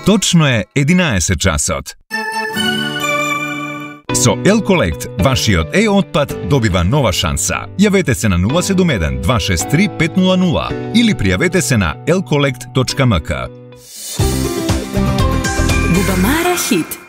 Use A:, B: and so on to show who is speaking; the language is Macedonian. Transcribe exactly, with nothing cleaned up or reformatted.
A: Точно е единаесет часот. Со L-Collect, вашиот e-отпад добива нова шанса. Јавете се на нула седум еден два шест три пет нула нула или пријавете се на l collect точка m k.
B: Бубамара хит.